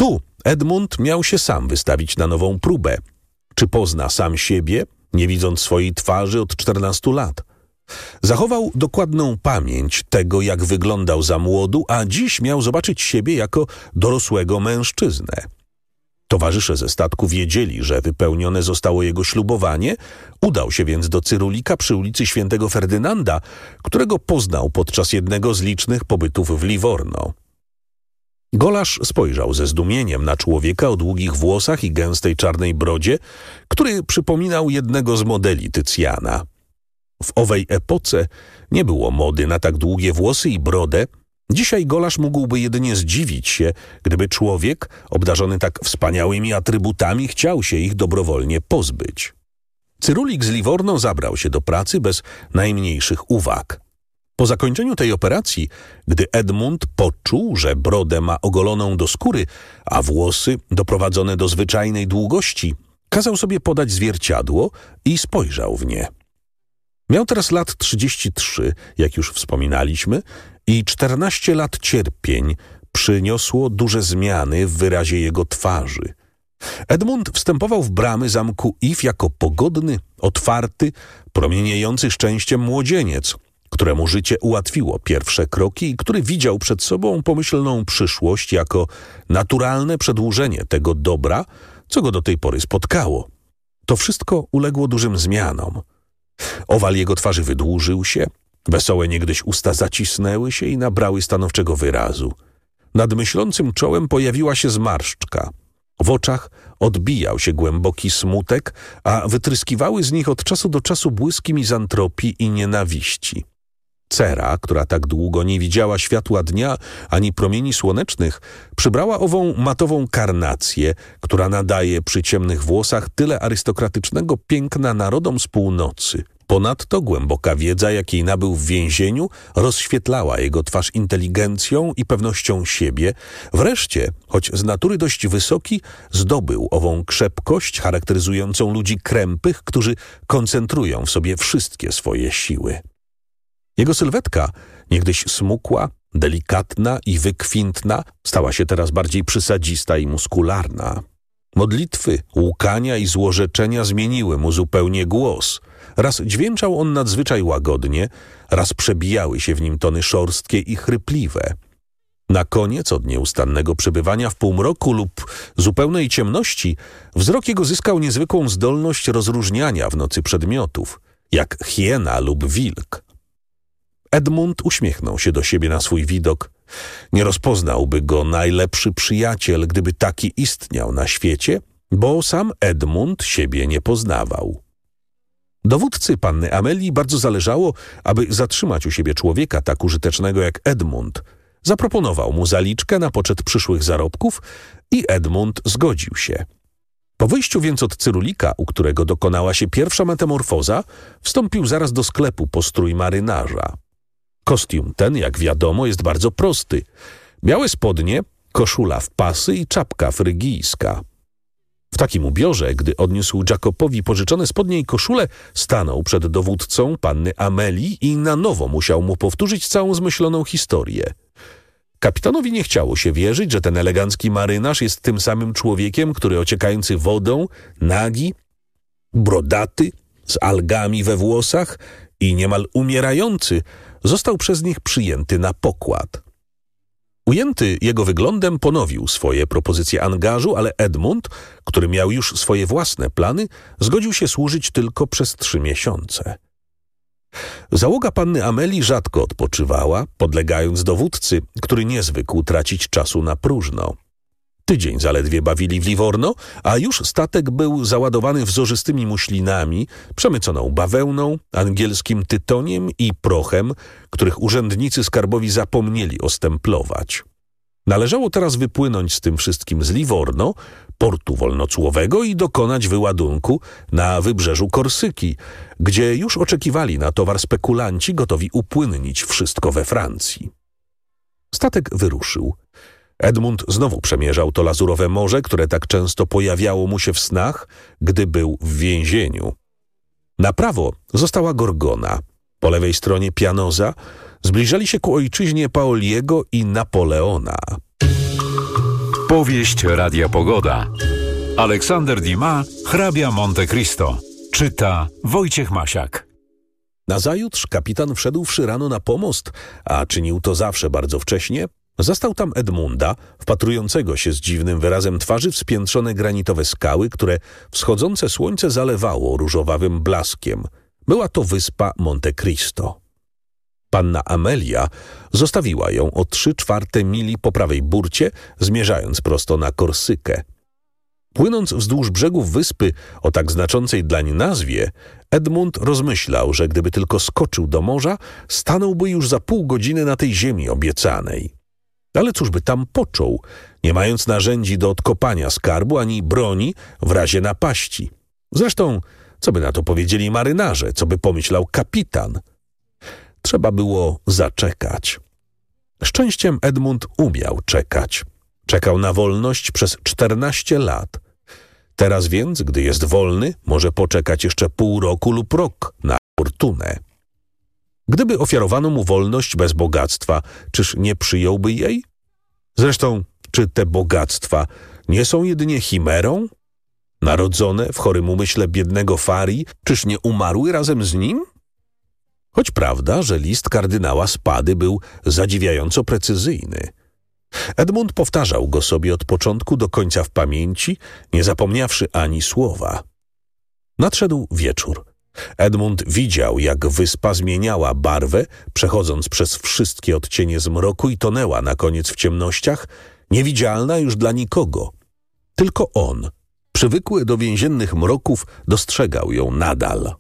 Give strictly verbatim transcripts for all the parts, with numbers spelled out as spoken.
Tu Edmund miał się sam wystawić na nową próbę. Czy pozna sam siebie, nie widząc swojej twarzy od czternastu lat? Zachował dokładną pamięć tego, jak wyglądał za młodu, a dziś miał zobaczyć siebie jako dorosłego mężczyznę. Towarzysze ze statku wiedzieli, że wypełnione zostało jego ślubowanie, udał się więc do Cyrulika przy ulicy Świętego Ferdynanda, którego poznał podczas jednego z licznych pobytów w Livorno. Golasz spojrzał ze zdumieniem na człowieka o długich włosach i gęstej czarnej brodzie, który przypominał jednego z modeli Tycjana. W owej epoce nie było mody na tak długie włosy i brodę. Dzisiaj Golasz mógłby jedynie zdziwić się, gdyby człowiek, obdarzony tak wspaniałymi atrybutami, chciał się ich dobrowolnie pozbyć. Cyrulik z Livorno zabrał się do pracy bez najmniejszych uwag. Po zakończeniu tej operacji, gdy Edmund poczuł, że brodę ma ogoloną do skóry, a włosy doprowadzone do zwyczajnej długości, kazał sobie podać zwierciadło i spojrzał w nie. Miał teraz lat trzydzieści trzy, jak już wspominaliśmy, i czternaście lat cierpień przyniosło duże zmiany w wyrazie jego twarzy. Edmund wstępował w bramy zamku If jako pogodny, otwarty, promieniejący szczęściem młodzieniec, któremu życie ułatwiło pierwsze kroki i który widział przed sobą pomyślną przyszłość jako naturalne przedłużenie tego dobra, co go do tej pory spotkało. To wszystko uległo dużym zmianom. Owal jego twarzy wydłużył się, wesołe niegdyś usta zacisnęły się i nabrały stanowczego wyrazu. Nad myślącym czołem pojawiła się zmarszczka. W oczach odbijał się głęboki smutek, a wytryskiwały z nich od czasu do czasu błyski mizantropii i nienawiści. Cera, która tak długo nie widziała światła dnia ani promieni słonecznych, przybrała ową matową karnację, która nadaje przy ciemnych włosach tyle arystokratycznego piękna narodom z północy. Ponadto głęboka wiedza, jakiej nabył w więzieniu, rozświetlała jego twarz inteligencją i pewnością siebie. Wreszcie, choć z natury dość wysoki, zdobył ową krzepkość charakteryzującą ludzi krępych, którzy koncentrują w sobie wszystkie swoje siły. Jego sylwetka, niegdyś smukła, delikatna i wykwintna, stała się teraz bardziej przysadzista i muskularna. Modlitwy, łkania i złorzeczenia zmieniły mu zupełnie głos. Raz dźwięczał on nadzwyczaj łagodnie, raz przebijały się w nim tony szorstkie i chrypliwe. Na koniec, od nieustannego przebywania w półmroku lub zupełnej ciemności, wzrok jego zyskał niezwykłą zdolność rozróżniania w nocy przedmiotów, jak hiena lub wilk. Edmund uśmiechnął się do siebie na swój widok. Nie rozpoznałby go najlepszy przyjaciel, gdyby taki istniał na świecie, bo sam Edmund siebie nie poznawał. Dowódcy panny Amelii bardzo zależało, aby zatrzymać u siebie człowieka tak użytecznego jak Edmund. Zaproponował mu zaliczkę na poczet przyszłych zarobków i Edmund zgodził się. Po wyjściu więc od Cyrulika, u którego dokonała się pierwsza metamorfoza, wstąpił zaraz do sklepu po strój marynarza. Kostium ten, jak wiadomo, jest bardzo prosty. Białe spodnie, koszula w pasy i czapka frygijska. W takim ubiorze, gdy odniósł Jacopowi pożyczone spodnie i koszulę, stanął przed dowódcą panny Amelii i na nowo musiał mu powtórzyć całą zmyśloną historię. Kapitanowi nie chciało się wierzyć, że ten elegancki marynarz jest tym samym człowiekiem, który ociekający wodą, nagi, brodaty, z algami we włosach i niemal umierający, został przez nich przyjęty na pokład. Ujęty jego wyglądem ponowił swoje propozycje angażu, ale Edmund, który miał już swoje własne plany, zgodził się służyć tylko przez trzy miesiące. Załoga panny Amelii rzadko odpoczywała, podlegając dowódcy, który nie zwykł tracić czasu na próżno. Tydzień zaledwie bawili w Livorno, a już statek był załadowany wzorzystymi muślinami, przemyconą bawełną, angielskim tytoniem i prochem, których urzędnicy skarbowi zapomnieli ostemplować. Należało teraz wypłynąć z tym wszystkim z Livorno, portu wolnocłowego, i dokonać wyładunku na wybrzeżu Korsyki, gdzie już oczekiwali na towar spekulanci gotowi upłynnić wszystko we Francji. Statek wyruszył. Edmund znowu przemierzał to lazurowe morze, które tak często pojawiało mu się w snach, gdy był w więzieniu. Na prawo została Gorgona, po lewej stronie Pianoza. Zbliżali się ku ojczyźnie Paoliego i Napoleona. Powieść Radia Pogoda. Aleksander Dumas, hrabia Monte Cristo. Czyta Wojciech Masiak. Nazajutrz kapitan wszedłszy rano na pomost, a czynił to zawsze bardzo wcześnie, zastał tam Edmunda, wpatrującego się z dziwnym wyrazem twarzy w spiętrzone granitowe skały, które wschodzące słońce zalewało różowawym blaskiem. Była to wyspa Monte Cristo. Panna Amelia zostawiła ją o trzy czwarte mili po prawej burcie, zmierzając prosto na Korsykę. Płynąc wzdłuż brzegów wyspy o tak znaczącej dlań nazwie, Edmund rozmyślał, że gdyby tylko skoczył do morza, stanąłby już za pół godziny na tej ziemi obiecanej. Ale cóż by tam począł, nie mając narzędzi do odkopania skarbu ani broni w razie napaści? Zresztą, co by na to powiedzieli marynarze, co by pomyślał kapitan? Trzeba było zaczekać. Szczęściem Edmund umiał czekać. Czekał na wolność przez czternaście lat. Teraz więc, gdy jest wolny, może poczekać jeszcze pół roku lub rok na fortunę. Gdyby ofiarowano mu wolność bez bogactwa, czyż nie przyjąłby jej? Zresztą, czy te bogactwa nie są jedynie chimerą? Narodzone w chorym umyśle biednego Farii, czyż nie umarły razem z nim? Choć prawda, że list kardynała Spady był zadziwiająco precyzyjny. Edmund powtarzał go sobie od początku do końca w pamięci, nie zapomniawszy ani słowa. Nadszedł wieczór. Edmund widział, jak wyspa zmieniała barwę, przechodząc przez wszystkie odcienie zmroku i tonęła na koniec w ciemnościach, niewidzialna już dla nikogo. Tylko on, przywykły do więziennych mroków, dostrzegał ją nadal.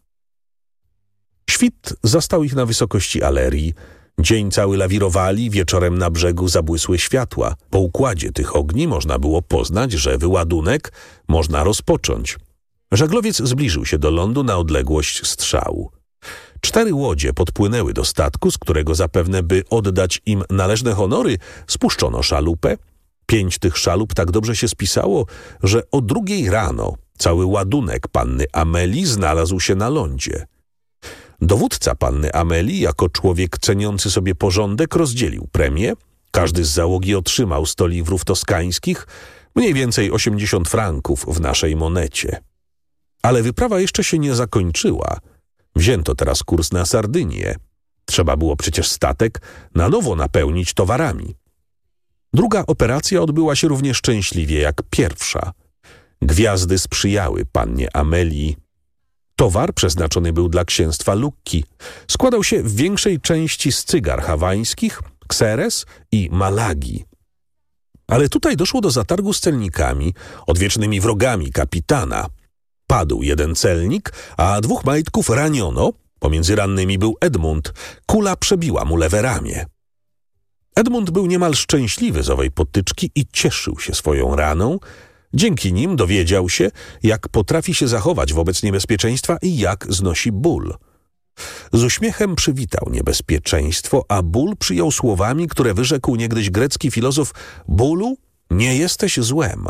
Świt zastał ich na wysokości Alerii. Dzień cały lawirowali, wieczorem na brzegu zabłysły światła. Po układzie tych ogni można było poznać, że wyładunek można rozpocząć. Żaglowiec zbliżył się do lądu na odległość strzału. Cztery łodzie podpłynęły do statku, z którego zapewne, by oddać im należne honory, spuszczono szalupę. Pięć tych szalup tak dobrze się spisało, że o drugiej rano cały ładunek panny Amelii znalazł się na lądzie. Dowódca panny Amelii, jako człowiek ceniący sobie porządek, rozdzielił premię. Każdy z załogi otrzymał sto liwrów toskańskich, mniej więcej osiemdziesiąt franków w naszej monecie. Ale wyprawa jeszcze się nie zakończyła. Wzięto teraz kurs na Sardynię. Trzeba było przecież statek na nowo napełnić towarami. Druga operacja odbyła się równie szczęśliwie jak pierwsza. Gwiazdy sprzyjały pannie Amelii. Towar przeznaczony był dla księstwa Lucchi. Składał się w większej części z cygar hawańskich, Xeres i Malagi. Ale tutaj doszło do zatargu z celnikami, odwiecznymi wrogami kapitana. Padł jeden celnik, a dwóch majtków raniono. Pomiędzy rannymi był Edmund. Kula przebiła mu lewe ramię. Edmund był niemal szczęśliwy z owej potyczki i cieszył się swoją raną. Dzięki nim dowiedział się, jak potrafi się zachować wobec niebezpieczeństwa i jak znosi ból. Z uśmiechem przywitał niebezpieczeństwo, a ból przyjął słowami, które wyrzekł niegdyś grecki filozof: bólu, nie jesteś złem.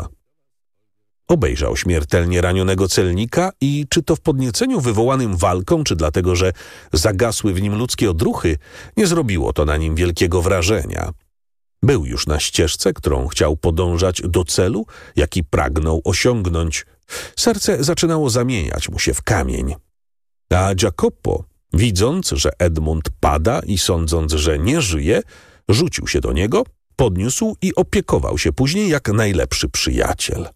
Obejrzał śmiertelnie ranionego celnika i, czy to w podnieceniu wywołanym walką, czy dlatego, że zagasły w nim ludzkie odruchy, nie zrobiło to na nim wielkiego wrażenia. Był już na ścieżce, którą chciał podążać do celu, jaki pragnął osiągnąć. Serce zaczynało zamieniać mu się w kamień. A Jacopo, widząc, że Edmund pada i sądząc, że nie żyje, rzucił się do niego, podniósł i opiekował się później jak najlepszy przyjaciel.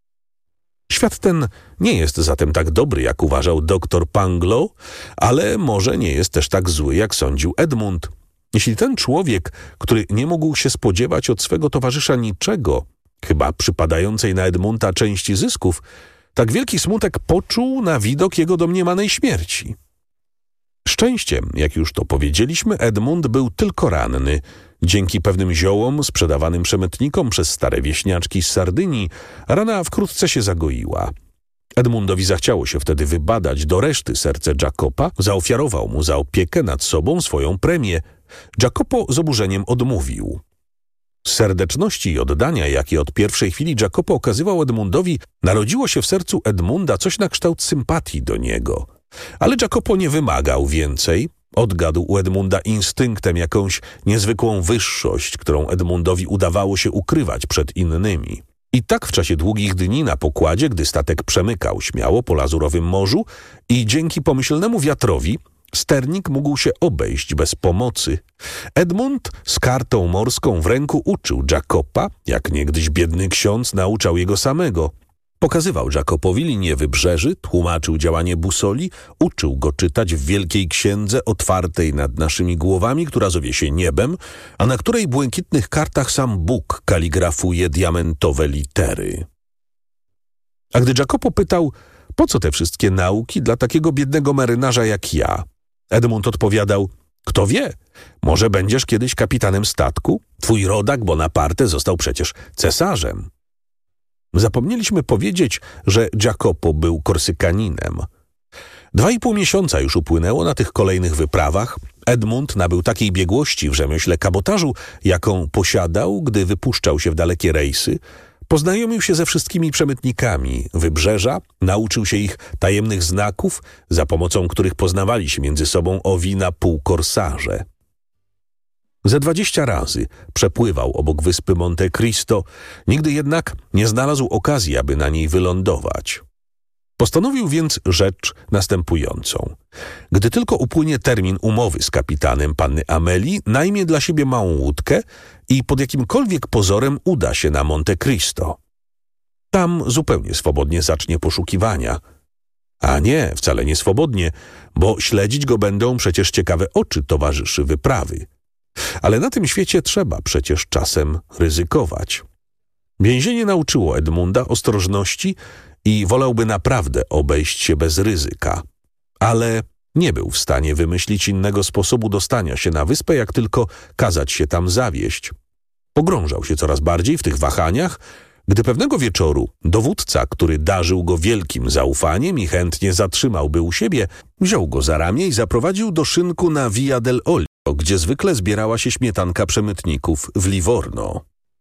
Świat ten nie jest zatem tak dobry, jak uważał doktor Pangloss, ale może nie jest też tak zły, jak sądził Edmund. Jeśli ten człowiek, który nie mógł się spodziewać od swego towarzysza niczego, chyba przypadającej na Edmunda części zysków, tak wielki smutek poczuł na widok jego domniemanej śmierci. Szczęściem, jak już to powiedzieliśmy, Edmund był tylko ranny. Dzięki pewnym ziołom sprzedawanym przemytnikom przez stare wieśniaczki z Sardynii, rana wkrótce się zagoiła. Edmundowi zachciało się wtedy wybadać do reszty serce Jacopa, zaofiarował mu za opiekę nad sobą swoją premię. Jacopo z oburzeniem odmówił. Z serdeczności i oddania, jakie od pierwszej chwili Jacopo okazywał Edmundowi, narodziło się w sercu Edmunda coś na kształt sympatii do niego. Ale Jacopo nie wymagał więcej. Odgadł u Edmunda instynktem jakąś niezwykłą wyższość, którą Edmundowi udawało się ukrywać przed innymi. I tak w czasie długich dni na pokładzie, gdy statek przemykał śmiało po lazurowym morzu i dzięki pomyślnemu wiatrowi sternik mógł się obejść bez pomocy, Edmund z kartą morską w ręku uczył Jacoba, jak niegdyś biedny ksiądz nauczał jego samego. Pokazywał Jacobowi linię wybrzeży, tłumaczył działanie busoli, uczył go czytać w wielkiej księdze otwartej nad naszymi głowami, która zowie się niebem, a na której błękitnych kartach sam Bóg kaligrafuje diamentowe litery. A gdy Jacobo pytał, po co te wszystkie nauki dla takiego biednego marynarza jak ja, Edmund odpowiadał, kto wie, może będziesz kiedyś kapitanem statku? Twój rodak Bonaparte został przecież cesarzem. Zapomnieliśmy powiedzieć, że Jacopo był Korsykaninem. Dwa i pół miesiąca już upłynęło na tych kolejnych wyprawach. Edmund nabył takiej biegłości w rzemiośle kabotażu, jaką posiadał, gdy wypuszczał się w dalekie rejsy. Poznajomił się ze wszystkimi przemytnikami wybrzeża, nauczył się ich tajemnych znaków, za pomocą których poznawali się między sobą owi na półkorsarze. Ze dwadzieścia razy przepływał obok wyspy Monte Cristo, nigdy jednak nie znalazł okazji, aby na niej wylądować. Postanowił więc rzecz następującą. Gdy tylko upłynie termin umowy z kapitanem panny Amelii, najmie dla siebie małą łódkę i pod jakimkolwiek pozorem uda się na Monte Cristo. Tam zupełnie swobodnie zacznie poszukiwania. A nie, wcale nie swobodnie, bo śledzić go będą przecież ciekawe oczy towarzyszy wyprawy. Ale na tym świecie trzeba przecież czasem ryzykować. Więzienie nauczyło Edmunda ostrożności i wolałby naprawdę obejść się bez ryzyka. Ale nie był w stanie wymyślić innego sposobu dostania się na wyspę, jak tylko kazać się tam zawieść. Pogrążał się coraz bardziej w tych wahaniach, gdy pewnego wieczoru dowódca, który darzył go wielkim zaufaniem i chętnie zatrzymałby u siebie, wziął go za ramię i zaprowadził do szynku na Via del Olio, gdzie zwykle zbierała się śmietanka przemytników w Livorno.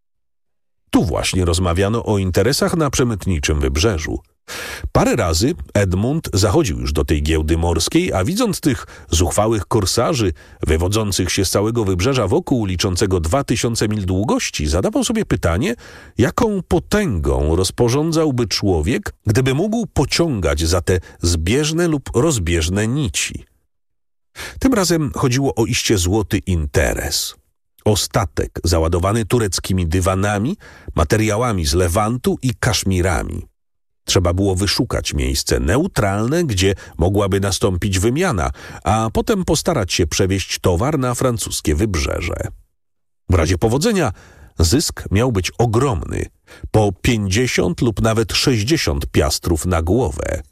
Tu właśnie rozmawiano o interesach na przemytniczym wybrzeżu. Parę razy Edmund zachodził już do tej giełdy morskiej, a widząc tych zuchwałych korsarzy wywodzących się z całego wybrzeża wokół, liczącego dwa tysiące mil długości, zadawał sobie pytanie, jaką potęgą rozporządzałby człowiek, gdyby mógł pociągać za te zbieżne lub rozbieżne nici. Tym razem chodziło o iście złoty interes. O statek załadowany tureckimi dywanami, materiałami z Lewantu i kaszmirami. Trzeba było wyszukać miejsce neutralne, gdzie mogłaby nastąpić wymiana, a potem postarać się przewieźć towar na francuskie wybrzeże. W razie powodzenia zysk miał być ogromny, po pięćdziesiąt lub nawet sześćdziesiąt piastrów na głowę.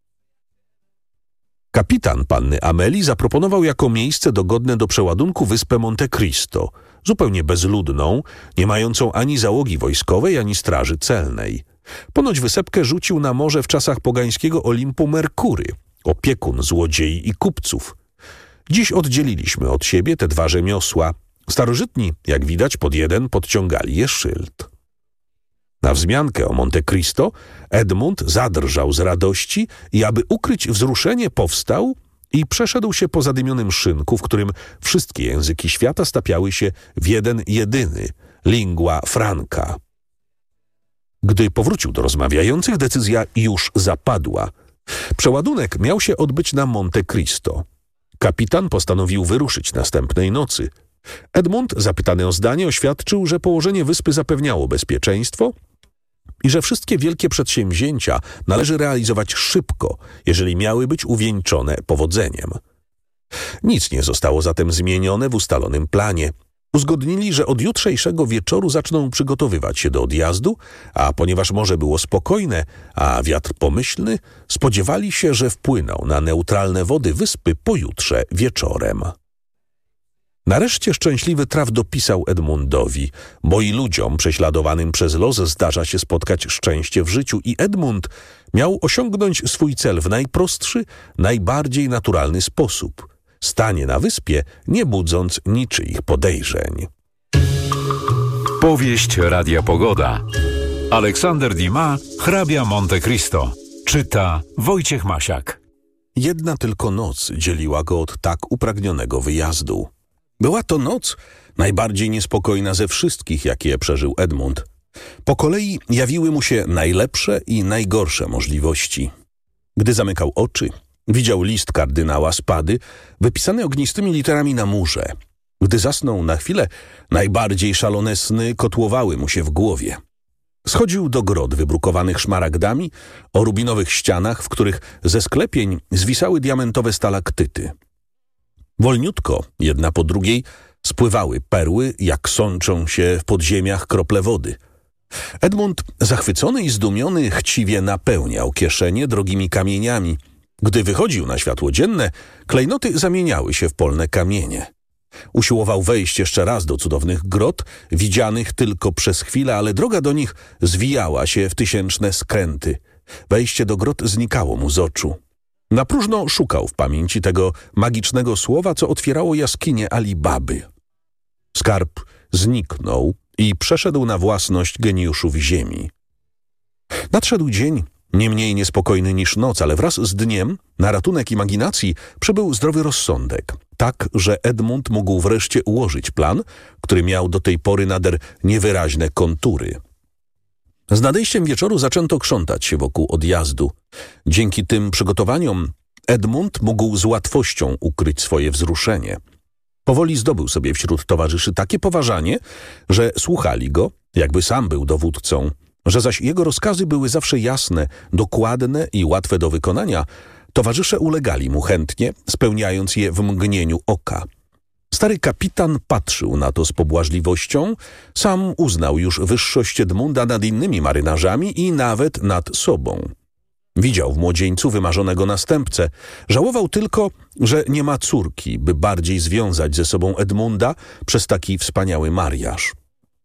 Kapitan panny Amelii zaproponował jako miejsce dogodne do przeładunku wyspę Monte Cristo, zupełnie bezludną, nie mającą ani załogi wojskowej, ani straży celnej. Ponoć wysepkę rzucił na morze w czasach pogańskiego Olimpu Merkury, opiekun złodziei i kupców. Dziś oddzieliliśmy od siebie te dwa rzemiosła. Starożytni, jak widać, pod jeden podciągali je szyld. Na wzmiankę o Monte Cristo Edmund zadrżał z radości i aby ukryć wzruszenie powstał i przeszedł się po zadymionym szynku, w którym wszystkie języki świata stapiały się w jeden jedyny, lingua franca. Gdy powrócił do rozmawiających, decyzja już zapadła. Przeładunek miał się odbyć na Monte Cristo. Kapitan postanowił wyruszyć następnej nocy. Edmund, zapytany o zdanie, oświadczył, że położenie wyspy zapewniało bezpieczeństwo i że wszystkie wielkie przedsięwzięcia należy realizować szybko, jeżeli miały być uwieńczone powodzeniem. Nic nie zostało zatem zmienione w ustalonym planie. Uzgodnili, że od jutrzejszego wieczoru zaczną przygotowywać się do odjazdu, a ponieważ morze było spokojne, a wiatr pomyślny, spodziewali się, że wpłyną na neutralne wody wyspy pojutrze wieczorem. Nareszcie szczęśliwy traf dopisał Edmundowi, bo i ludziom prześladowanym przez los zdarza się spotkać szczęście w życiu i Edmund miał osiągnąć swój cel w najprostszy, najbardziej naturalny sposób. Stanie na wyspie, nie budząc niczyich podejrzeń. Powieść Radia Pogoda. Aleksander Dumas, hrabia Monte Cristo. Czyta Wojciech Masiak. Jedna tylko noc dzieliła go od tak upragnionego wyjazdu. Była to noc najbardziej niespokojna ze wszystkich, jakie przeżył Edmund. Po kolei jawiły mu się najlepsze i najgorsze możliwości. Gdy zamykał oczy, widział list kardynała Spady wypisany ognistymi literami na murze. Gdy zasnął na chwilę, najbardziej szalone sny kotłowały mu się w głowie. Schodził do grot wybrukowanych szmaragdami, o rubinowych ścianach, w których ze sklepień zwisały diamentowe stalaktyty. Wolniutko, jedna po drugiej, spływały perły, jak sączą się w podziemiach krople wody. Edmund, zachwycony i zdumiony, chciwie napełniał kieszenie drogimi kamieniami. Gdy wychodził na światło dzienne, klejnoty zamieniały się w polne kamienie. Usiłował wejść jeszcze raz do cudownych grot, widzianych tylko przez chwilę, ale droga do nich zwijała się w tysięczne skręty. Wejście do grot znikało mu z oczu. Na próżno szukał w pamięci tego magicznego słowa, co otwierało jaskinię Alibaby. Skarb zniknął i przeszedł na własność geniuszów ziemi. Nadszedł dzień, nie mniej niespokojny niż noc, ale wraz z dniem na ratunek imaginacji przybył zdrowy rozsądek, tak, że Edmund mógł wreszcie ułożyć plan, który miał do tej pory nader niewyraźne kontury. Z nadejściem wieczoru zaczęto krzątać się wokół odjazdu. Dzięki tym przygotowaniom Edmund mógł z łatwością ukryć swoje wzruszenie. Powoli zdobył sobie wśród towarzyszy takie poważanie, że słuchali go, jakby sam był dowódcą, że zaś jego rozkazy były zawsze jasne, dokładne i łatwe do wykonania, towarzysze ulegali mu chętnie, spełniając je w mgnieniu oka. Stary kapitan patrzył na to z pobłażliwością, sam uznał już wyższość Edmunda nad innymi marynarzami i nawet nad sobą. Widział w młodzieńcu wymarzonego następcę. Żałował tylko, że nie ma córki, by bardziej związać ze sobą Edmunda przez taki wspaniały mariaż.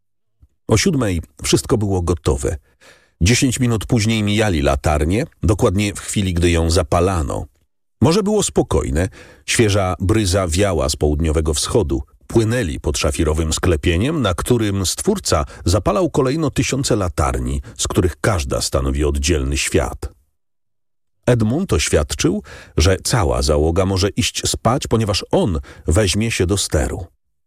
O siódmej wszystko było gotowe. Dziesięć minut później mijali latarnię, dokładnie w chwili, gdy ją zapalano. Morze było spokojne, świeża bryza wiała z południowego wschodu. Płynęli pod szafirowym sklepieniem, na którym stwórca zapalał kolejno tysiące latarni, z których każda stanowi oddzielny świat. Edmund oświadczył, że cała załoga może iść spać, ponieważ on weźmie się do steru.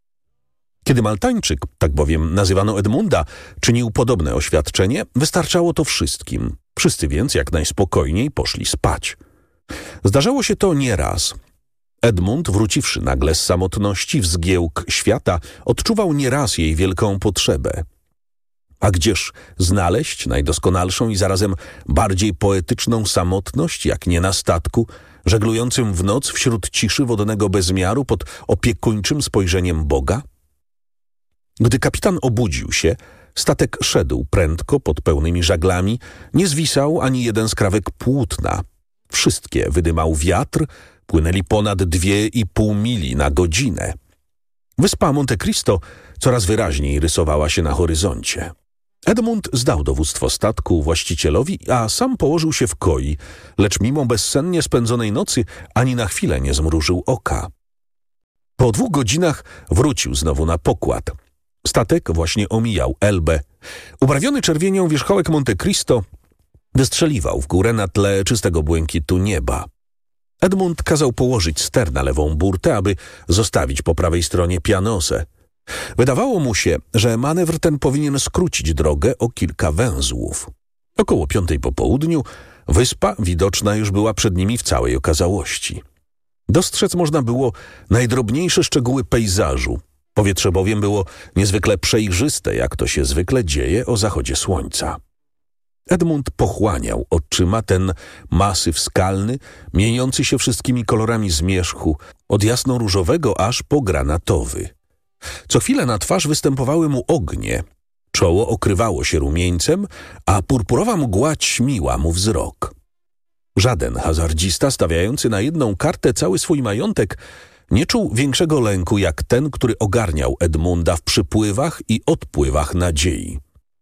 Kiedy Maltańczyk, tak bowiem nazywano Edmunda, czynił podobne oświadczenie, wystarczało to wszystkim. Wszyscy więc jak najspokojniej poszli spać. Zdarzało się to nieraz. Edmund, wróciwszy nagle z samotności w zgiełk świata, odczuwał nieraz jej wielką potrzebę. A gdzież znaleźć najdoskonalszą i zarazem bardziej poetyczną samotność, jak nie na statku, żeglującym w noc wśród ciszy wodnego bezmiaru pod opiekuńczym spojrzeniem Boga? Gdy kapitan obudził się, statek szedł prędko pod pełnymi żaglami, nie zwisał ani jeden skrawek płótna. Wszystkie wydymał wiatr, płynęli ponad dwie i pół mili na godzinę. Wyspa Monte Cristo coraz wyraźniej rysowała się na horyzoncie. Edmund zdał dowództwo statku właścicielowi, a sam położył się w koi, lecz mimo bezsennie spędzonej nocy ani na chwilę nie zmrużył oka. Po dwóch godzinach wrócił znowu na pokład. Statek właśnie omijał Elbę. Uprawiony czerwienią wierzchołek Monte Cristo wystrzeliwał w górę na tle czystego błękitu nieba. Edmund kazał położyć ster na lewą burtę, aby zostawić po prawej stronie pianosę. Wydawało mu się, że manewr ten powinien skrócić drogę o kilka węzłów. Około piątej po południu wyspa widoczna już była przed nimi w całej okazałości. Dostrzec można było najdrobniejsze szczegóły pejzażu. Powietrze bowiem było niezwykle przejrzyste, jak to się zwykle dzieje o zachodzie słońca. Edmund pochłaniał oczyma ten masyw skalny, mieniący się wszystkimi kolorami zmierzchu, od jasno-różowego aż po granatowy. Co chwilę na twarz występowały mu ognie, czoło okrywało się rumieńcem, a purpurowa mgła ćmiła mu wzrok. Żaden hazardzista stawiający na jedną kartę cały swój majątek nie czuł większego lęku jak ten, który ogarniał Edmunda w przypływach i odpływach nadziei.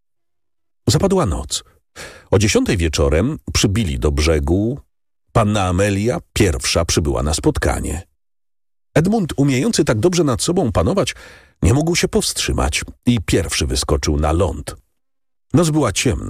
Zapadła noc. O dziesiątej wieczorem przybili do brzegu. Panna Amelia pierwsza przybyła na spotkanie. Edmund, umiejący tak dobrze nad sobą panować, nie mógł się powstrzymać i pierwszy wyskoczył na ląd. Noc była ciemna.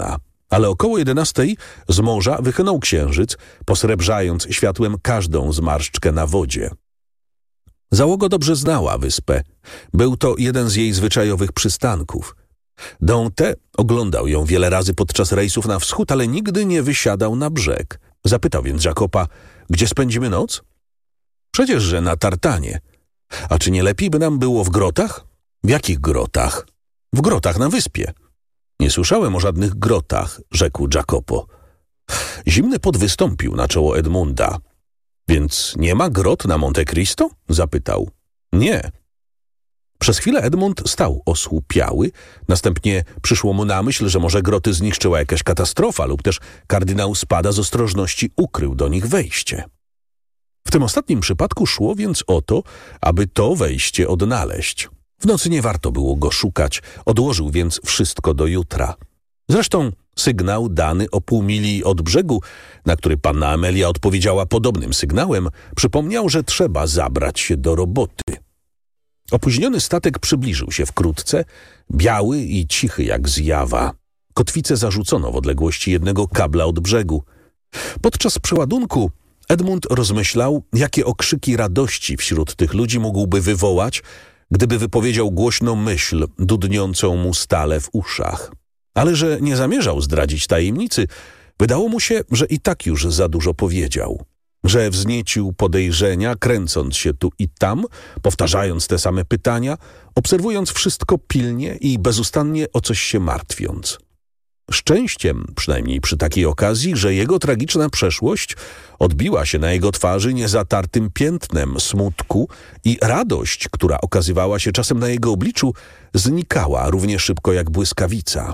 Ale około jedenastej z morza wychynął księżyc, posrebrzając światłem każdą zmarszczkę na wodzie. Załoga dobrze znała wyspę. Był to jeden z jej zwyczajowych przystanków. Dante oglądał ją wiele razy podczas rejsów na wschód, ale nigdy nie wysiadał na brzeg. Zapytał więc Jacoba, gdzie spędzimy noc? Przecież, że na tartanie. A czy nie lepiej by nam było w grotach? W jakich grotach? W grotach na wyspie. Nie słyszałem o żadnych grotach, rzekł Jacopo. Zimny pot wystąpił na czoło Edmunda. Więc nie ma grot na Monte Cristo? Zapytał. Nie. Przez chwilę Edmund stał osłupiały, następnie przyszło mu na myśl, że może groty zniszczyła jakaś katastrofa lub też kardynał Spada z ostrożności ukrył do nich wejście. W tym ostatnim przypadku szło więc o to, aby to wejście odnaleźć. W nocy nie warto było go szukać, odłożył więc wszystko do jutra. Zresztą sygnał dany o pół mili od brzegu, na który panna Amelia odpowiedziała podobnym sygnałem, przypomniał, że trzeba zabrać się do roboty. Opóźniony statek przybliżył się wkrótce, biały i cichy jak zjawa. Kotwicę zarzucono w odległości jednego kabla od brzegu. Podczas przeładunku Edmund rozmyślał, jakie okrzyki radości wśród tych ludzi mógłby wywołać, gdyby wypowiedział głośną myśl dudniącą mu stale w uszach. Ale że nie zamierzał zdradzić tajemnicy, wydało mu się, że i tak już za dużo powiedział. Że wzniecił podejrzenia, kręcąc się tu i tam, powtarzając te same pytania, obserwując wszystko pilnie i bezustannie o coś się martwiąc. Szczęściem, przynajmniej przy takiej okazji, że jego tragiczna przeszłość odbiła się na jego twarzy niezatartym piętnem smutku i radość, która okazywała się czasem na jego obliczu, znikała równie szybko jak błyskawica.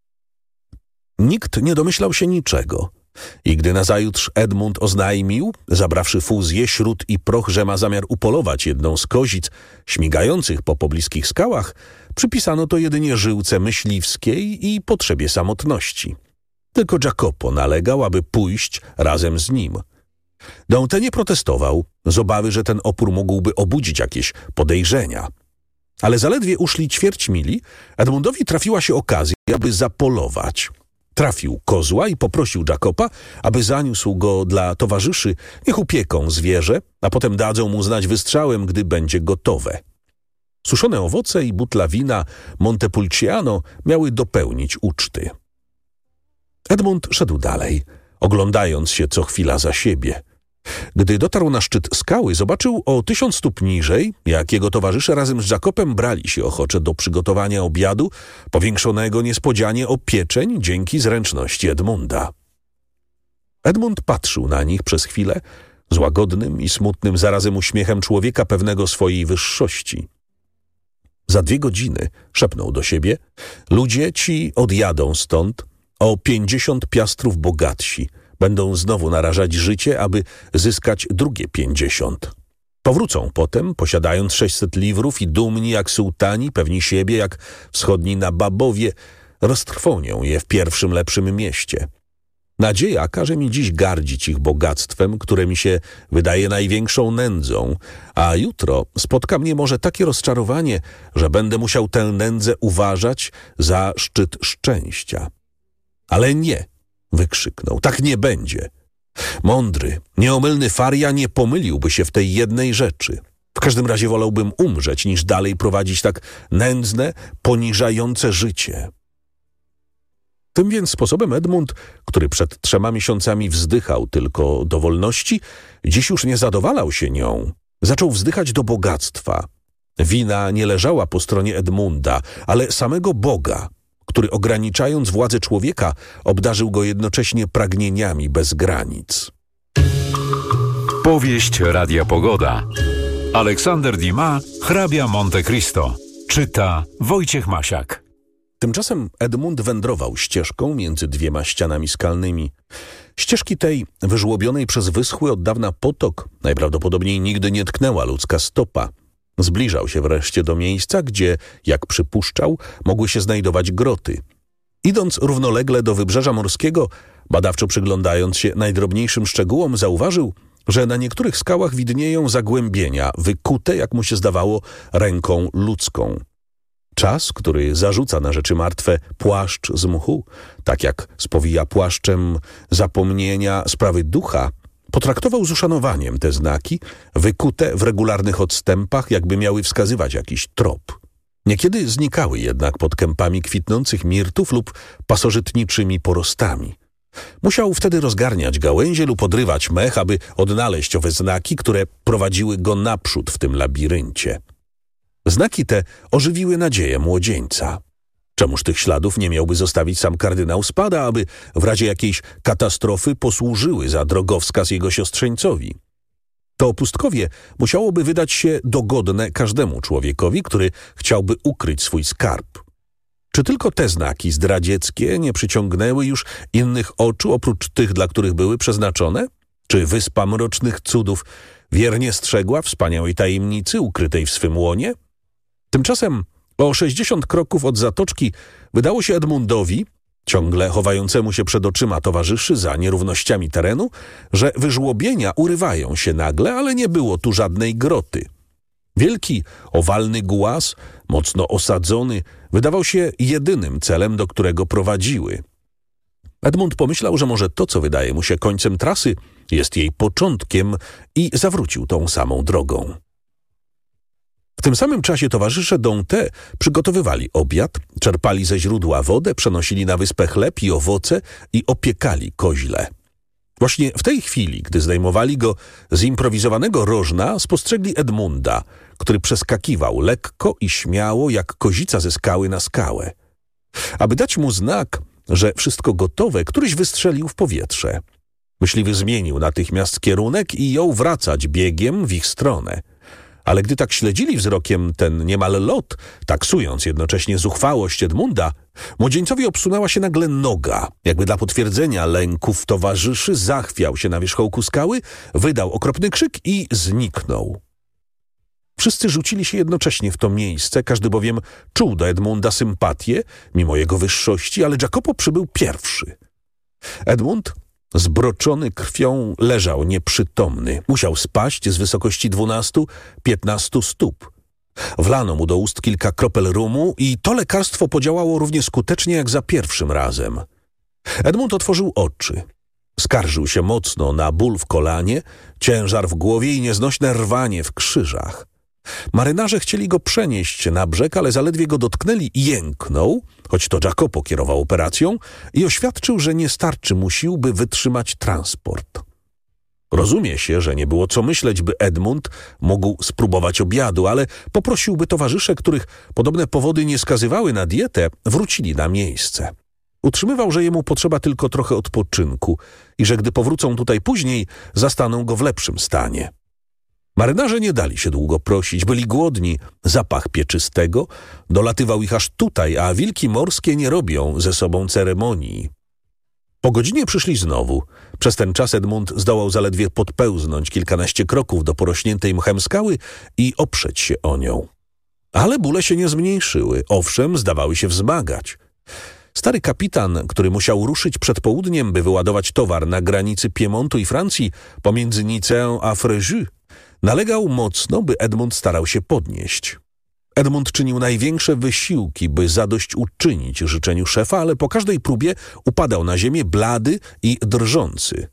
Nikt nie domyślał się niczego. I gdy nazajutrz Edmund oznajmił, zabrawszy fuzję, śród i proch, że ma zamiar upolować jedną z kozic śmigających po pobliskich skałach, przypisano to jedynie żyłce myśliwskiej i potrzebie samotności. Tylko Jacopo nalegał, aby pójść razem z nim. Dante nie protestował, z obawy, że ten opór mógłby obudzić jakieś podejrzenia. Ale zaledwie uszli ćwierć mili, Edmundowi trafiła się okazja, aby zapolować. Trafił kozła i poprosił Jacoba, aby zaniósł go dla towarzyszy, niech upieką zwierzę, a potem dadzą mu znać wystrzałem, gdy będzie gotowe. Suszone owoce i butla wina Montepulciano miały dopełnić uczty. Edmund szedł dalej, oglądając się co chwila za siebie. Gdy dotarł na szczyt skały, zobaczył o tysiąc stóp niżej, jak jego towarzysze razem z Jacobem brali się ochoczo do przygotowania obiadu, powiększonego niespodzianie o pieczeń dzięki zręczności Edmunda. Edmund patrzył na nich przez chwilę z łagodnym i smutnym zarazem uśmiechem człowieka pewnego swojej wyższości. Za dwie godziny, szepnął do siebie, ludzie ci odjadą stąd o pięćdziesiąt piastrów bogatsi. Będą znowu narażać życie, aby zyskać drugie pięćdziesiąt. Powrócą potem, posiadając sześćset liwrów i dumni jak sułtani, pewni siebie jak wschodni nababowie, roztrwonią je w pierwszym lepszym mieście. Nadzieja każe mi dziś gardzić ich bogactwem, które mi się wydaje największą nędzą, a jutro spotka mnie może takie rozczarowanie, że będę musiał tę nędzę uważać za szczyt szczęścia. Ale nie! Wykrzyknął. Tak nie będzie. Mądry, nieomylny Faria nie pomyliłby się w tej jednej rzeczy. W każdym razie wolałbym umrzeć, niż dalej prowadzić tak nędzne, poniżające życie. Tym więc sposobem Edmund, który przed trzema miesiącami wzdychał tylko do wolności, dziś już nie zadowalał się nią. Zaczął wzdychać do bogactwa. Wina nie leżała po stronie Edmunda, ale samego Boga, który ograniczając władzę człowieka, obdarzył go jednocześnie pragnieniami bez granic. Powieść Radia Pogoda. Aleksander Dumas, hrabia Monte Cristo. Czyta Wojciech Masiak. Tymczasem Edmund wędrował ścieżką między dwiema ścianami skalnymi. Ścieżki tej, wyżłobionej przez wyschły od dawna potok, najprawdopodobniej nigdy nie tknęła ludzka stopa. Zbliżał się wreszcie do miejsca, gdzie, jak przypuszczał, mogły się znajdować groty. Idąc równolegle do wybrzeża morskiego, badawczo przyglądając się najdrobniejszym szczegółom, zauważył, że na niektórych skałach widnieją zagłębienia, wykute, jak mu się zdawało, ręką ludzką. Czas, który zarzuca na rzeczy martwe płaszcz z mchu, tak jak spowija płaszczem zapomnienia sprawy ducha, potraktował z uszanowaniem te znaki, wykute w regularnych odstępach, jakby miały wskazywać jakiś trop. Niekiedy znikały jednak pod kępami kwitnących mirtów lub pasożytniczymi porostami. Musiał wtedy rozgarniać gałęzie lub odrywać mech, aby odnaleźć owe znaki, które prowadziły go naprzód w tym labiryncie. Znaki te ożywiły nadzieję młodzieńca. Czemuż tych śladów nie miałby zostawić sam kardynał Spada, aby w razie jakiejś katastrofy posłużyły za drogowskaz jego siostrzeńcowi? To pustkowie musiałoby wydać się dogodne każdemu człowiekowi, który chciałby ukryć swój skarb. Czy tylko te znaki zdradzieckie nie przyciągnęły już innych oczu oprócz tych, dla których były przeznaczone? Czy wyspa mrocznych cudów wiernie strzegła wspaniałej tajemnicy ukrytej w swym łonie? Tymczasem o sześćdziesiąt kroków od zatoczki wydało się Edmundowi, ciągle chowającemu się przed oczyma towarzyszy za nierównościami terenu, że wyżłobienia urywają się nagle, ale nie było tu żadnej groty. Wielki, owalny głaz, mocno osadzony, wydawał się jedynym celem, do którego prowadziły. Edmund pomyślał, że może to, co wydaje mu się końcem trasy, jest jej początkiem i zawrócił tą samą drogą. W tym samym czasie towarzysze Dante przygotowywali obiad, czerpali ze źródła wodę, przenosili na wyspę chleb i owoce i opiekali koźle. Właśnie w tej chwili, gdy zdejmowali go z improwizowanego rożna, spostrzegli Edmunda, który przeskakiwał lekko i śmiało jak kozica ze skały na skałę. Aby dać mu znak, że wszystko gotowe, któryś wystrzelił w powietrze. Myśliwy zmienił natychmiast kierunek i jął wracać biegiem w ich stronę. Ale gdy tak śledzili wzrokiem ten niemal lot, taksując jednocześnie zuchwałość Edmunda, młodzieńcowi obsunęła się nagle noga. Jakby dla potwierdzenia lęków towarzyszy zachwiał się na wierzchołku skały, wydał okropny krzyk i zniknął. Wszyscy rzucili się jednocześnie w to miejsce, każdy bowiem czuł do Edmunda sympatię, mimo jego wyższości, ale Jacopo przybył pierwszy. Edmund, zbroczony krwią, leżał nieprzytomny. Musiał spaść z wysokości dwunastu, piętnastu stóp. Wlano mu do ust kilka kropel rumu i to lekarstwo podziałało równie skutecznie jak za pierwszym razem. Edmund otworzył oczy. Skarżył się mocno na ból w kolanie, ciężar w głowie i nieznośne rwanie w krzyżach. Marynarze chcieli go przenieść na brzeg, ale zaledwie go dotknęli i jęknął, choć to Jacopo kierował operacją, i oświadczył, że nie starczy mu sił, by wytrzymać transport. Rozumie się, że nie było co myśleć, by Edmund mógł spróbować obiadu, ale poprosiłby towarzysze, których podobne powody nie skazywały na dietę, wrócili na miejsce. Utrzymywał, że jemu potrzeba tylko trochę odpoczynku i że gdy powrócą tutaj później, zastaną go w lepszym stanie. Marynarze nie dali się długo prosić, byli głodni, zapach pieczystego dolatywał ich aż tutaj, a wilki morskie nie robią ze sobą ceremonii. Po godzinie przyszli znowu. Przez ten czas Edmund zdołał zaledwie podpełznąć kilkanaście kroków do porośniętej mchem skały i oprzeć się o nią. Ale bóle się nie zmniejszyły, owszem, zdawały się wzmagać. Stary kapitan, który musiał ruszyć przed południem, by wyładować towar na granicy Piemontu i Francji pomiędzy Nicéą a Fréjus, nalegał mocno, by Edmund starał się podnieść. Edmund czynił największe wysiłki, by zadośćuczynić życzeniu szefa, ale po każdej próbie upadał na ziemię blady i drżący.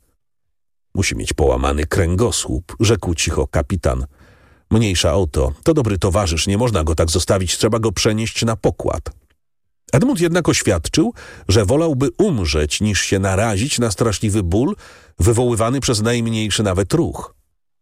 Musi mieć połamany kręgosłup, rzekł cicho kapitan. Mniejsza o to, to dobry towarzysz, nie można go tak zostawić, trzeba go przenieść na pokład. Edmund jednak oświadczył, że wolałby umrzeć, niż się narazić na straszliwy ból, wywoływany przez najmniejszy nawet ruch.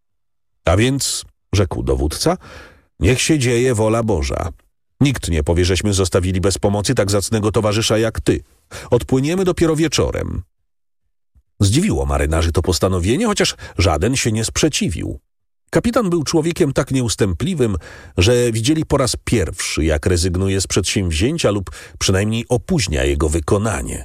A więc, rzekł dowódca, niech się dzieje wola Boża. Nikt nie powie, żeśmy zostawili bez pomocy tak zacnego towarzysza jak ty. Odpłyniemy dopiero wieczorem. Zdziwiło marynarzy to postanowienie, chociaż żaden się nie sprzeciwił. Kapitan był człowiekiem tak nieustępliwym, że widzieli po raz pierwszy, jak rezygnuje z przedsięwzięcia lub przynajmniej opóźnia jego wykonanie.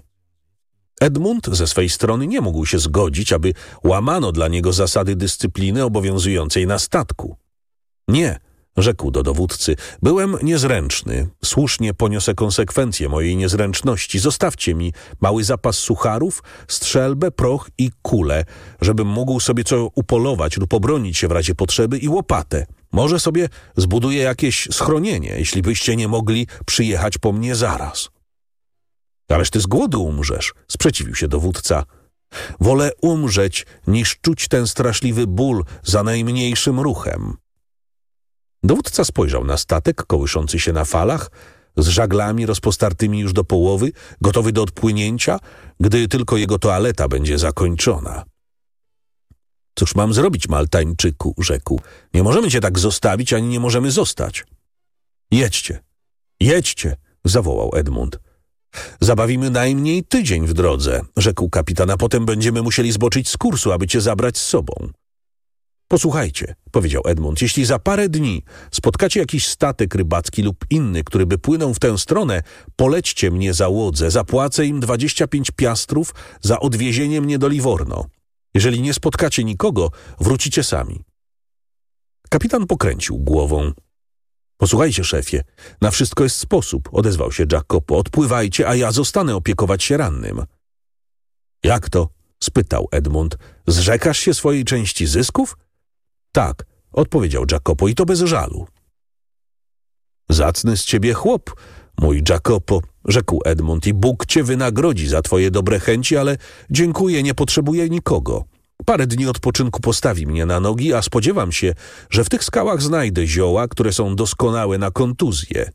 Edmund ze swej strony nie mógł się zgodzić, aby łamano dla niego zasady dyscypliny obowiązującej na statku. Nie, rzekł do dowódcy, byłem niezręczny, słusznie poniosę konsekwencje mojej niezręczności. Zostawcie mi mały zapas sucharów, strzelbę, proch i kulę, żebym mógł sobie co upolować lub obronić się w razie potrzeby i łopatę. Może sobie zbuduję jakieś schronienie, jeśli byście nie mogli przyjechać po mnie zaraz. Ależ ty z głodu umrzesz, sprzeciwił się dowódca. Wolę umrzeć, niż czuć ten straszliwy ból za najmniejszym ruchem. Dowódca spojrzał na statek kołyszący się na falach, z żaglami rozpostartymi już do połowy, gotowy do odpłynięcia, gdy tylko jego toaleta będzie zakończona. Cóż mam zrobić, Maltańczyku, rzekł. Nie możemy cię tak zostawić, ani nie możemy zostać. Jedźcie, jedźcie, zawołał Edmund. Zabawimy najmniej tydzień w drodze, rzekł kapitan, a potem będziemy musieli zboczyć z kursu, aby cię zabrać z sobą. Posłuchajcie, powiedział Edmund, jeśli za parę dni spotkacie jakiś statek rybacki lub inny, który by płynął w tę stronę, polećcie mnie załodze, zapłacę im dwadzieścia pięć piastrów za odwiezienie mnie do Livorno. Jeżeli nie spotkacie nikogo, wrócicie sami. Kapitan pokręcił głową. Posłuchajcie, szefie, na wszystko jest sposób, odezwał się Jacopo. Odpływajcie, a ja zostanę opiekować się rannym. Jak to? Spytał Edmund. Zrzekasz się swojej części zysków? Tak, odpowiedział Jacopo, i to bez żalu. Zacny z ciebie chłop, mój Jacopo, rzekł Edmund, i Bóg cię wynagrodzi za twoje dobre chęci, ale dziękuję, nie potrzebuję nikogo. Parę dni odpoczynku postawi mnie na nogi, a spodziewam się, że w tych skałach znajdę zioła, które są doskonałe na kontuzję.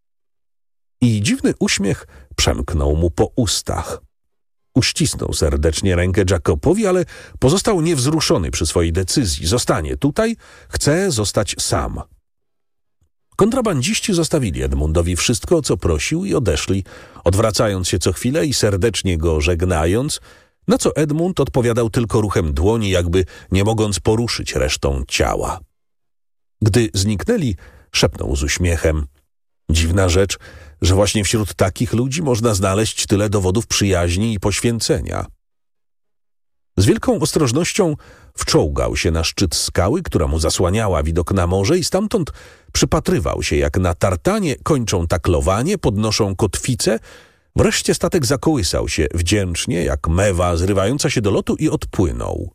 I dziwny uśmiech przemknął mu po ustach. Uścisnął serdecznie rękę Jacopowi, ale pozostał niewzruszony przy swojej decyzji. Zostanie tutaj, chce zostać sam. Kontrabandziści zostawili Edmundowi wszystko, o co prosił, i odeszli, odwracając się co chwilę i serdecznie go żegnając, na co Edmund odpowiadał tylko ruchem dłoni, jakby nie mogąc poruszyć resztą ciała. Gdy zniknęli, szepnął z uśmiechem. Dziwna rzecz, że właśnie wśród takich ludzi można znaleźć tyle dowodów przyjaźni i poświęcenia. Z wielką ostrożnością wczołgał się na szczyt skały, która mu zasłaniała widok na morze, i stamtąd przypatrywał się, jak na tartanie kończą taklowanie, podnoszą kotwicę. Wreszcie statek zakołysał się wdzięcznie, jak mewa zrywająca się do lotu, i odpłynął.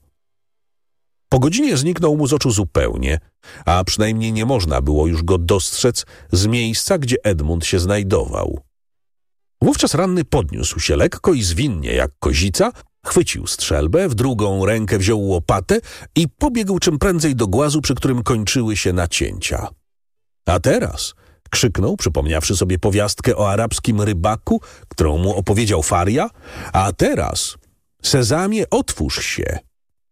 Po godzinie zniknął mu z oczu zupełnie, a przynajmniej nie można było już go dostrzec z miejsca, gdzie Edmund się znajdował. Wówczas ranny podniósł się lekko i zwinnie jak kozica, chwycił strzelbę, w drugą rękę wziął łopatę i pobiegł czym prędzej do głazu, przy którym kończyły się nacięcia. A teraz, krzyknął, przypomniawszy sobie powiastkę o arabskim rybaku, którą mu opowiedział Faria, a teraz, Sezamie, otwórz się.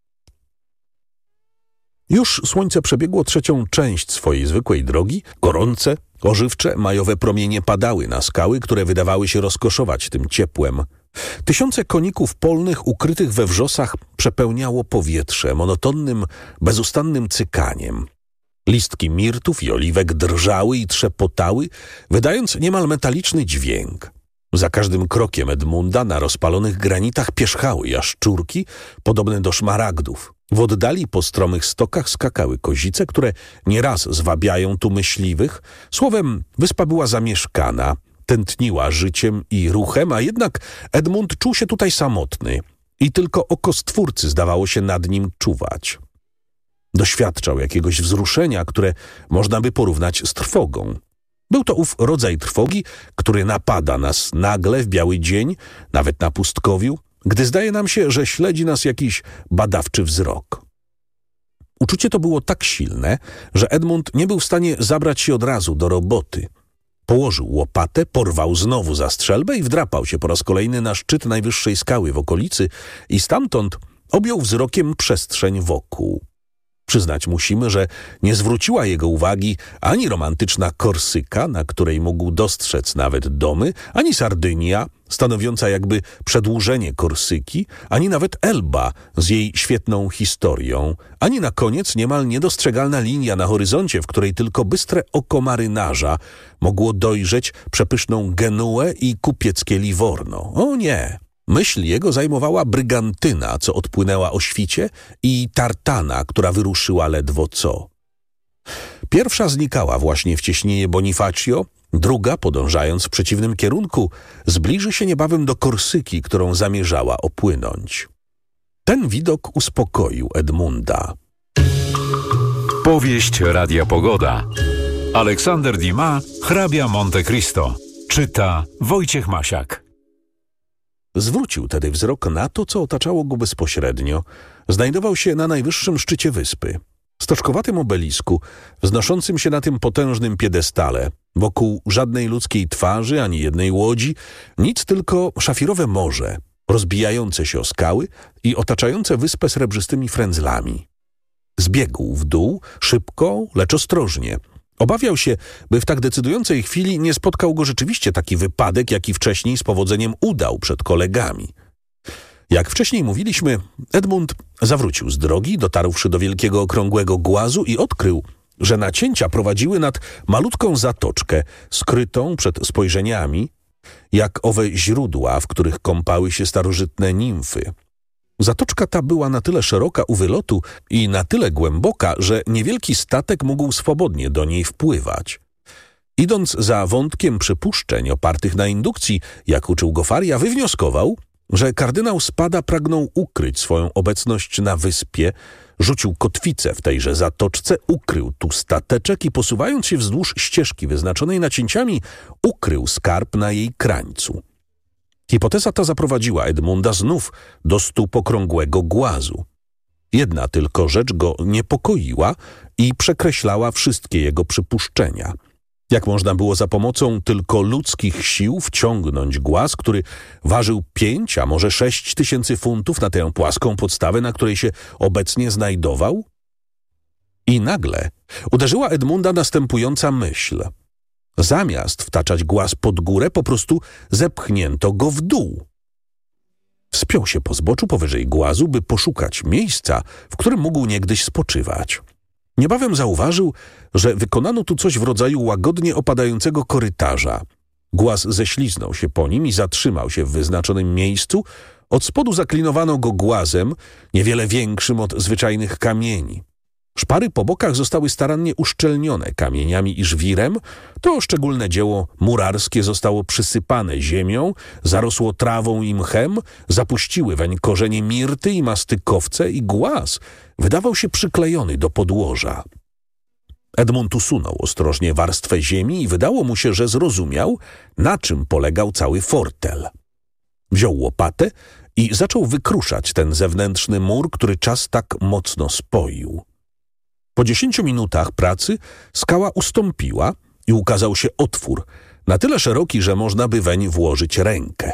Już słońce przebiegło trzecią część swojej zwykłej drogi. Gorące, ożywcze, majowe promienie padały na skały, które wydawały się rozkoszować tym ciepłem. Tysiące koników polnych ukrytych we wrzosach przepełniało powietrze monotonnym, bezustannym cykaniem. Listki mirtów i oliwek drżały i trzepotały, wydając niemal metaliczny dźwięk. Za każdym krokiem Edmunda na rozpalonych granitach pierzchały jaszczurki, podobne do szmaragdów. W oddali po stromych stokach skakały kozice, które nieraz zwabiają tu myśliwych. Słowem, wyspa była zamieszkana, tętniła życiem i ruchem, a jednak Edmund czuł się tutaj samotny i tylko oko Stwórcy zdawało się nad nim czuwać. Doświadczał jakiegoś wzruszenia, które można by porównać z trwogą. Był to ów rodzaj trwogi, który napada nas nagle w biały dzień, nawet na pustkowiu, gdy zdaje nam się, że śledzi nas jakiś badawczy wzrok. Uczucie to było tak silne, że Edmund nie był w stanie zabrać się od razu do roboty. Położył łopatę, porwał znowu za strzelbę i wdrapał się po raz kolejny na szczyt najwyższej skały w okolicy i stamtąd objął wzrokiem przestrzeń wokół. Przyznać musimy, że nie zwróciła jego uwagi ani romantyczna Korsyka, na której mógł dostrzec nawet domy, ani Sardynia, stanowiąca jakby przedłużenie Korsyki, ani nawet Elba z jej świetną historią, ani na koniec niemal niedostrzegalna linia na horyzoncie, w której tylko bystre oko marynarza mogło dojrzeć przepyszną Genuę i kupieckie Livorno. O nie! Myśl jego zajmowała Brygantyna, co odpłynęła o świcie, i Tartana, która wyruszyła ledwo co. Pierwsza znikała właśnie w cieśninie Bonifacio, druga, podążając w przeciwnym kierunku, zbliży się niebawem do Korsyki, którą zamierzała opłynąć. Ten widok uspokoił Edmunda. Powieść Radia Pogoda. Aleksander Dumas, hrabia Monte Cristo. Czyta Wojciech Masiak. Zwrócił tedy wzrok na to, co otaczało go bezpośrednio. Znajdował się na najwyższym szczycie wyspy. Stoczkowatym obelisku, wznoszącym się na tym potężnym piedestale. Wokół żadnej ludzkiej twarzy, ani jednej łodzi, nic tylko szafirowe morze, rozbijające się o skały i otaczające wyspę srebrzystymi frędzlami. Zbiegł w dół, szybko, lecz ostrożnie. Obawiał się, by w tak decydującej chwili nie spotkał go rzeczywiście taki wypadek, jaki wcześniej z powodzeniem udał przed kolegami. Jak wcześniej mówiliśmy, Edmund zawrócił z drogi, dotarłszy do wielkiego okrągłego głazu i odkrył, że nacięcia prowadziły nad malutką zatoczkę, skrytą przed spojrzeniami, jak owe źródła, w których kąpały się starożytne nimfy. Zatoczka ta była na tyle szeroka u wylotu i na tyle głęboka, że niewielki statek mógł swobodnie do niej wpływać. Idąc za wątkiem przypuszczeń opartych na indukcji, jak uczył go Faria, wywnioskował, że kardynał Spada pragnął ukryć swoją obecność na wyspie, rzucił kotwicę w tejże zatoczce, ukrył tu stateczek i posuwając się wzdłuż ścieżki wyznaczonej nacięciami, ukrył skarb na jej krańcu. Hipoteza ta zaprowadziła Edmunda znów do stóp okrągłego głazu. Jedna tylko rzecz go niepokoiła i przekreślała wszystkie jego przypuszczenia. Jak można było za pomocą tylko ludzkich sił wciągnąć głaz, który ważył pięć, a może sześć tysięcy funtów na tę płaską podstawę, na której się obecnie znajdował? I nagle uderzyła Edmunda następująca myśl. Zamiast wtaczać głaz pod górę, po prostu zepchnięto go w dół. Wspiął się po zboczu powyżej głazu, by poszukać miejsca, w którym mógł niegdyś spoczywać. Niebawem zauważył, że wykonano tu coś w rodzaju łagodnie opadającego korytarza. Głaz ześliznął się po nim i zatrzymał się w wyznaczonym miejscu. Od spodu zaklinowano go głazem, niewiele większym od zwyczajnych kamieni. Szpary po bokach zostały starannie uszczelnione kamieniami i żwirem. To szczególne dzieło murarskie zostało przysypane ziemią, zarosło trawą i mchem, zapuściły weń korzenie mirty i mastykowce i głaz wydawał się przyklejony do podłoża. Edmund usunął ostrożnie warstwę ziemi i wydało mu się, że zrozumiał, na czym polegał cały fortel. Wziął łopatę i zaczął wykruszać ten zewnętrzny mur, który czas tak mocno spoił. Po dziesięciu minutach pracy skała ustąpiła i ukazał się otwór, na tyle szeroki, że można by weń włożyć rękę.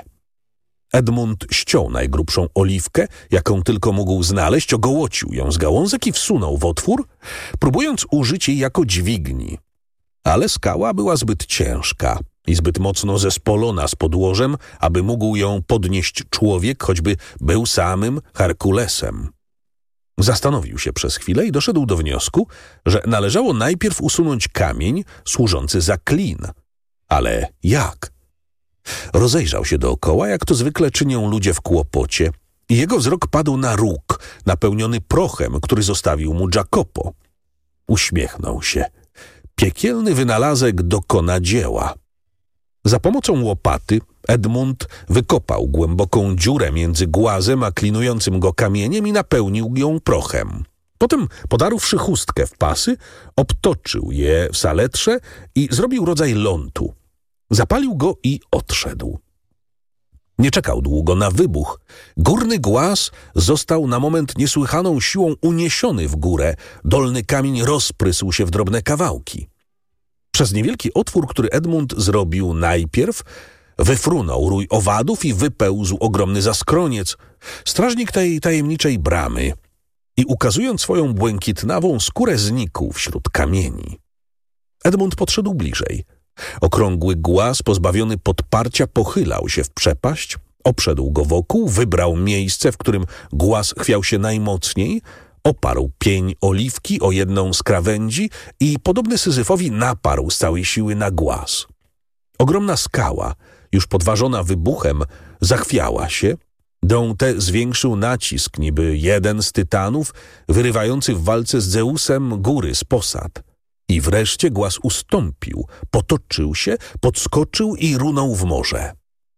Edmund ściął najgrubszą oliwkę, jaką tylko mógł znaleźć, ogołocił ją z gałązek i wsunął w otwór, próbując użyć jej jako dźwigni. Ale skała była zbyt ciężka i zbyt mocno zespolona z podłożem, aby mógł ją podnieść człowiek, choćby był samym Herkulesem. Zastanowił się przez chwilę i doszedł do wniosku, że należało najpierw usunąć kamień służący za klin. Ale jak? Rozejrzał się dookoła, jak to zwykle czynią ludzie w kłopocie, i jego wzrok padł na róg, napełniony prochem, który zostawił mu Jacopo. Uśmiechnął się. Piekielny wynalazek dokona dzieła. Za pomocą łopaty Edmund wykopał głęboką dziurę między głazem a klinującym go kamieniem i napełnił ją prochem. Potem, podarłszy chustkę w pasy, obtoczył je w saletrze i zrobił rodzaj lontu. Zapalił go i odszedł. Nie czekał długo na wybuch. Górny głaz został na moment niesłychaną siłą uniesiony w górę. Dolny kamień rozprysł się w drobne kawałki. Przez niewielki otwór, który Edmund zrobił najpierw, wyfrunął rój owadów i wypełzł ogromny zaskroniec, strażnik tej tajemniczej bramy, i ukazując swoją błękitnawą skórę znikł wśród kamieni. Edmund podszedł bliżej. Okrągły głaz, pozbawiony podparcia, pochylał się w przepaść, obszedł go wokół, wybrał miejsce, w którym głaz chwiał się najmocniej, oparł pień oliwki o jedną z krawędzi i, podobny Syzyfowi, naparł z całej siły na głaz. Ogromna skała, już podważona wybuchem, zachwiała się. Dąb tę zwiększył nacisk, niby jeden z tytanów wyrywający w walce z Zeusem góry z posad. I wreszcie głaz ustąpił, potoczył się, podskoczył i runął w morze.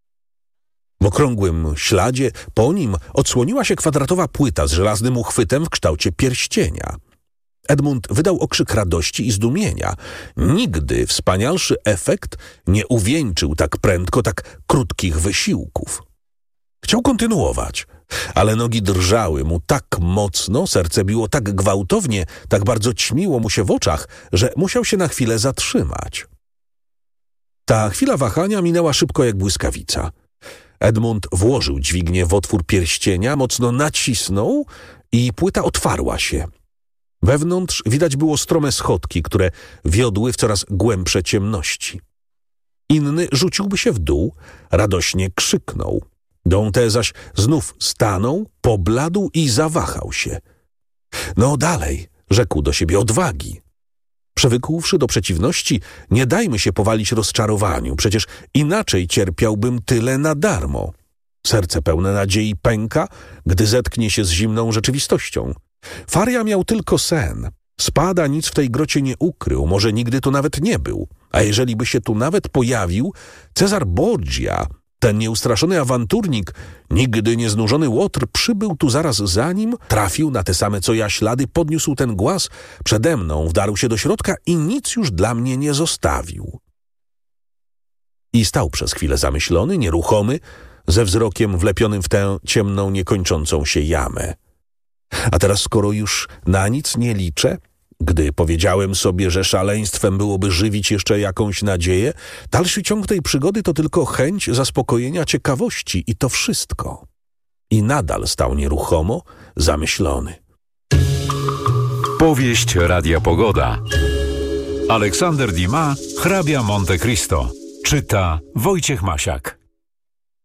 W okrągłym śladzie po nim odsłoniła się kwadratowa płyta z żelaznym uchwytem w kształcie pierścienia. Edmund wydał okrzyk radości i zdumienia. Nigdy wspanialszy efekt nie uwieńczył tak prędko tak krótkich wysiłków. Chciał kontynuować, ale nogi drżały mu tak mocno, serce biło tak gwałtownie, tak bardzo ćmiło mu się w oczach, że musiał się na chwilę zatrzymać. Ta chwila wahania minęła szybko jak błyskawica. Edmund włożył dźwignię w otwór pierścienia, mocno nacisnął i płyta otwarła się. Wewnątrz widać było strome schodki, które wiodły w coraz głębsze ciemności. Inny rzuciłby się w dół, radośnie krzyknął. Dante zaś znów stanął, pobladł i zawahał się. No dalej, rzekł do siebie, odwagi. Przywykłszy do przeciwności, nie dajmy się powalić rozczarowaniu, przecież inaczej cierpiałbym tyle na darmo. Serce pełne nadziei pęka, gdy zetknie się z zimną rzeczywistością. Faria miał tylko sen. Spada nic w tej grocie nie ukrył, może nigdy tu nawet nie był. A jeżeli by się tu nawet pojawił, Cezar Borgia, ten nieustraszony awanturnik, nigdy nieznużony łotr, przybył tu zaraz za nim, trafił na te same co ja ślady, podniósł ten głaz, przede mną wdarł się do środka i nic już dla mnie nie zostawił. I stał przez chwilę zamyślony, nieruchomy, ze wzrokiem wlepionym w tę ciemną, niekończącą się jamę. A teraz, skoro już na nic nie liczę, gdy powiedziałem sobie, że szaleństwem byłoby żywić jeszcze jakąś nadzieję, dalszy ciąg tej przygody to tylko chęć zaspokojenia ciekawości i to wszystko. I nadal stał nieruchomo, zamyślony. Powieść Radia Pogoda. Aleksander Dumas, hrabia Monte Cristo. Czyta Wojciech Masiak.